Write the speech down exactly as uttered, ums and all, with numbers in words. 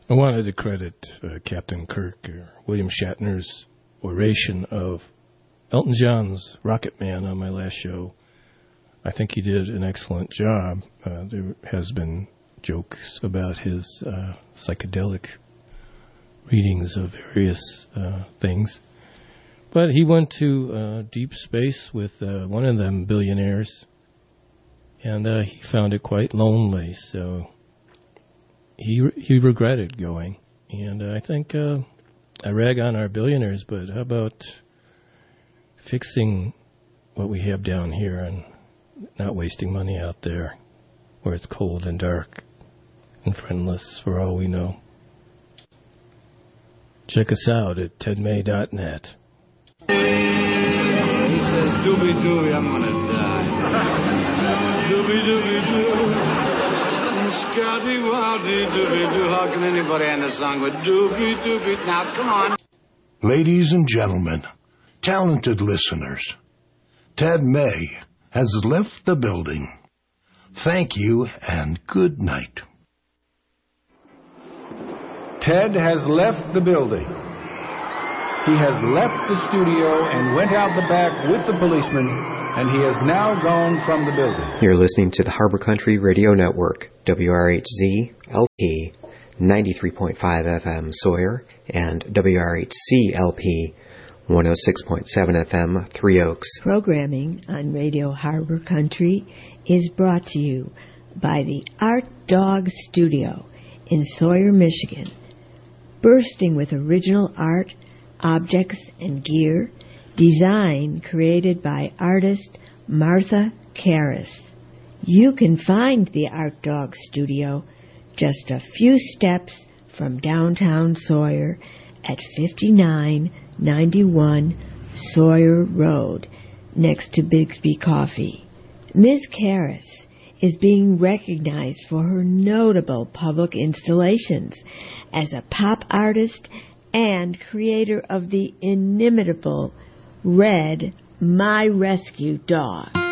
I wanted to credit uh, Captain Kirk or William Shatner's oration of Elton John's Rocket Man on my last show. I think he did an excellent job. Uh, there has been jokes about his uh, psychedelic readings of various uh, things. But he went to uh, deep space with uh, one of them billionaires, and uh, he found it quite lonely, so he re- he regretted going. And uh, I think uh, I rag on our billionaires, but how about fixing what we have down here and not wasting money out there where it's cold and dark and friendless for all we know. Check us out at ted may dot net. He says, doobie doobie, I'm gonna die. Doobie doobie doo. Scotty Wowdy doobie doo. How can anybody end a song with doobie doobie? Now, come on. Ladies and gentlemen, talented listeners, Ted May has left the building. Thank you and good night. Ted has left the building. He has left the studio and went out the back with the policeman, and he has now gone from the building. You're listening to the Harbor Country Radio Network, W R H Z L P, ninety-three point five F M Sawyer, and W R H C L P, one oh six point seven F M Three Oaks. Programming on Radio Harbor Country is brought to you by the Art Dog Studio in Sawyer, Michigan, bursting with original art, objects, and gear, design created by artist Martha Karras. You can find the Art Dog Studio just a few steps from downtown Sawyer at fifty-nine ninety-one Sawyer Road, next to Bixby Coffee. Miz Karras is being recognized for her notable public installations as a pop artist and creator of the inimitable Red, My Rescue Dog.